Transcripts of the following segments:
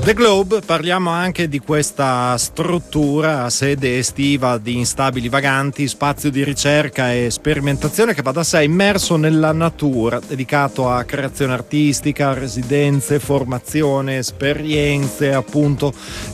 The Globe, parliamo anche di questa struttura, sede estiva di Instabili Vaganti, spazio di ricerca e sperimentazione che va da sé, immerso nella natura, dedicato a creazione artistica, residenze, formazione, esperienze, appunto,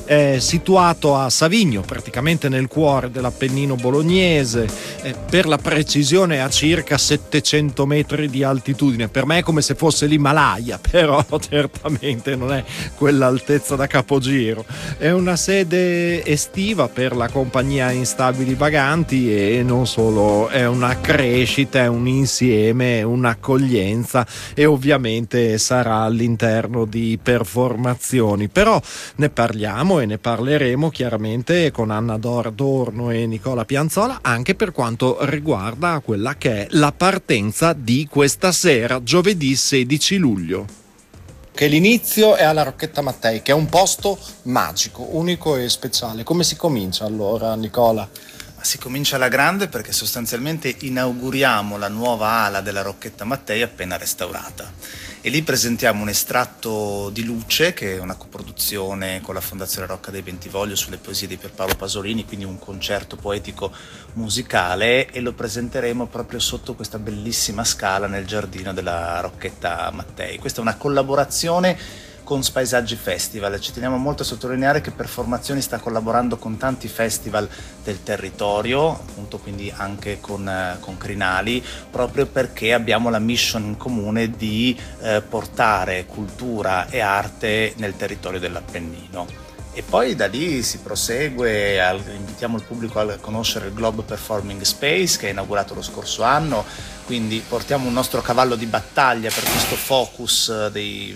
situato a Savigno, praticamente nel cuore dell'Appennino bolognese, per la precisione a circa 700 metri di altitudine. Per me è come se fosse l'Himalaya, però certamente non è quell'altezza da capogiro. È una sede estiva per la compagnia Instabili Vaganti e non solo, è una crescita, è un insieme, è un'accoglienza e ovviamente sarà all'interno di performazioni. Però ne parliamo e ne parleremo chiaramente con Anna Adorno e Nicola Pianzola anche per quanto riguarda quella che è la partenza di questa sera, giovedì 16 luglio. Che l'inizio è alla Rocchetta Mattei, che è un posto magico, unico e speciale. Come si comincia allora, Nicola? Si comincia alla grande perché sostanzialmente inauguriamo la nuova ala della Rocchetta Mattei appena restaurata e lì presentiamo un estratto di Luce, che è una coproduzione con la Fondazione Rocca dei Bentivoglio sulle poesie di Pierpaolo Pasolini, quindi un concerto poetico musicale, e lo presenteremo proprio sotto questa bellissima scala nel giardino della Rocchetta Mattei. Questa è una collaborazione con Spaesaggi Festival. Ci teniamo molto a sottolineare che Performazioni sta collaborando con tanti festival del territorio, appunto, quindi anche con Crinali, proprio perché abbiamo la mission in comune di portare cultura e arte nel territorio dell'Appennino. E poi da lì si prosegue, invitiamo il pubblico a conoscere il Globe Performing Space, che è inaugurato lo scorso anno, quindi portiamo un nostro cavallo di battaglia per questo focus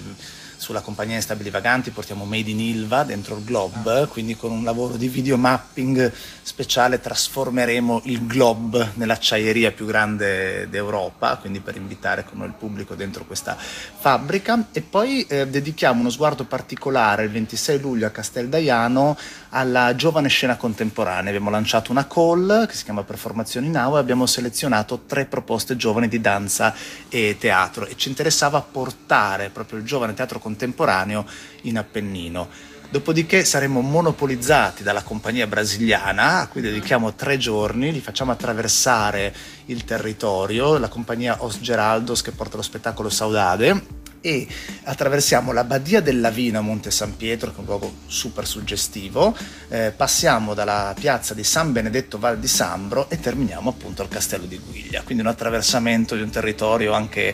sulla compagnia Instabili Vaganti, portiamo Made in Ilva dentro il Globe, quindi con un lavoro di video mapping speciale trasformeremo il Globe nell'acciaieria più grande d'Europa, quindi per invitare con noi il pubblico dentro questa fabbrica. E poi dedichiamo uno sguardo particolare il 26 luglio a Casteldaiano alla giovane scena contemporanea. Abbiamo lanciato una call che si chiama Performazioni Now e abbiamo selezionato 3 proposte giovani di danza e teatro, e ci interessava portare proprio il giovane teatro contemporaneo in Appennino. Dopodiché saremo monopolizzati dalla compagnia brasiliana, a cui dedichiamo 3 giorni, li facciamo attraversare il territorio, la compagnia Os Geraldos che porta lo spettacolo Saudade, e attraversiamo la Badia del Lavino a Monte San Pietro, che è un luogo super suggestivo, passiamo dalla piazza di San Benedetto Val di Sambro e terminiamo appunto al Castello di Guiglia, quindi un attraversamento di un territorio anche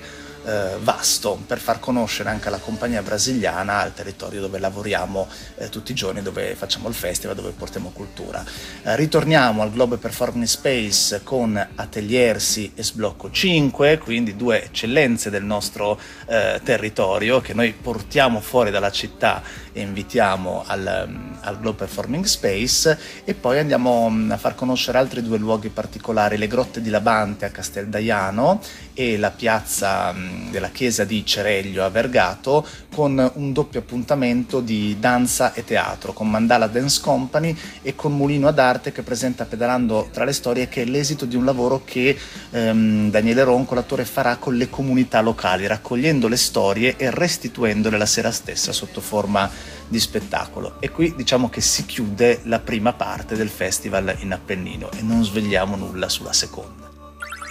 vasto, per far conoscere anche alla compagnia brasiliana il territorio dove lavoriamo tutti i giorni, dove facciamo il festival, dove portiamo cultura. Ritorniamo al Globe Performing Space con Ateliersi e Sblocco 5, quindi 2 eccellenze del nostro territorio che noi portiamo fuori dalla città e invitiamo al Globe Performing Space. E poi andiamo a far conoscere altri 2 luoghi particolari, le Grotte di Labante a Casteldaiano e la piazza della chiesa di Cereglio a Vergato, con un doppio appuntamento di danza e teatro, con Mandala Dance Company e con Mulino ad Arte, che presenta Pedalando tra le storie, che è l'esito di un lavoro che Daniele Ronco, l'attore, farà con le comunità locali, raccogliendo le storie e restituendole la sera stessa sotto forma di spettacolo. E qui diciamo che si chiude la prima parte del festival in Appennino e non svegliamo nulla sulla seconda.